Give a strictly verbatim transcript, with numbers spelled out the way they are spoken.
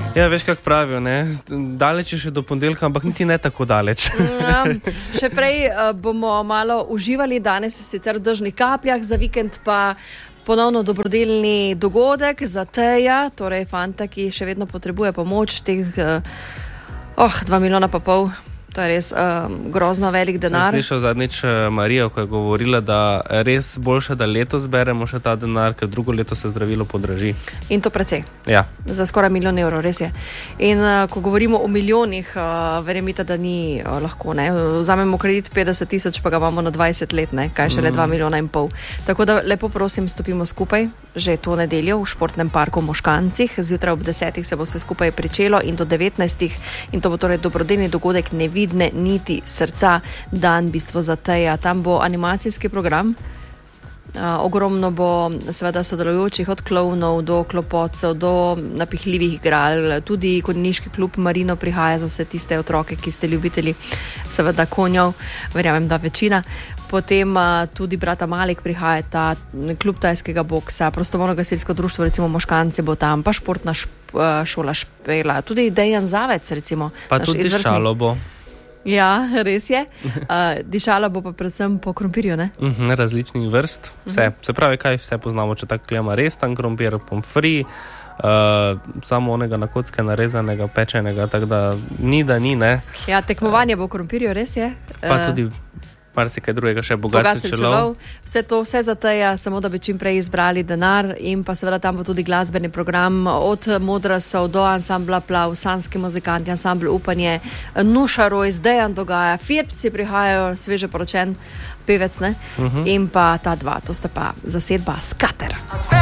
Ja, veš, kak pravijo, ne? Daleč je še do ponedeljka, ampak niti ne tako daleč. Ja, še prej uh, bomo malo uživali, danes sicer v dežnih kapljah, za vikend pa ponovno dobrodelni dogodek za Teja, torej fanta, ki še vedno potrebuje pomoč, teh uh, oh, dva milijona pa pol. To je res um, grozno velik denar. Sem slišal zadnjič Marijo, ko je govorila, da res boljše, da letos zberemo še ta denar, ker drugo leto se zdravilo podraži. In to precej. Ja. Za skoraj milijon evrov, res je. In uh, ko govorimo o milijonih, uh, verjemite, da ni uh, lahko, ne. Vzamemo kredit petdeset tisoč, pa ga imamo na dvajset let, ne, kaj šele dva milijona in pol. Tako da lepo prosim, stopimo skupaj, že to nedeljo v športnem parku v Moškancih. Zjutraj ob desetih se bo vse skupaj pričelo in do devetnajstih, in to bo torej dobrodelni dogodek Nevidne niti srca, dan bistvo za Teja. Tam bo animacijski program. Uh, ogromno bo seveda sodelujočih, od klovnov do klopotcev, do napihljivih igral, tudi konjniški klub Marino prihaja za vse tiste otroke, ki ste ljubitelji seveda konjev, verjamem, da večina. Potem uh, tudi brata Malik prihaja, ta klub tajskega boksa, prostovoljno gasilsko društvo, recimo Moškanci bo tam, pa športna šp, uh, šola Špela, tudi Dejan Zavec, recimo. Pa tudi izvrstni... Šalo bo. Ja, res je. Uh, dišala bo pa predvsem po krompirju, ne? Uh -huh, različnih vrst. Vse. Uh -huh. Se pravi, kaj vse poznamo, če tako klema restan krompir, pomfri, uh, samo onega na kocke narezanega, pečenega, tako da ni, da ni, ne? Ja, tekmovanje bo v krompirju, res je. Pa uh, tudi marsikaj drugega, še bogatce čelov. Vse to, vse za Teja, samo da bi čim prej izbrali denar, in pa seveda tam bo tudi glasbeni program, od Modrasov do ansambla Plav, Sanski muzikanti, ansambl Upanje, Nuša Rojs, Dejan Dogaja, Firpci prihajajo, sveže poročen pevec, ne? Uh -huh. In pa ta dva, to sta pa zasedba Skater.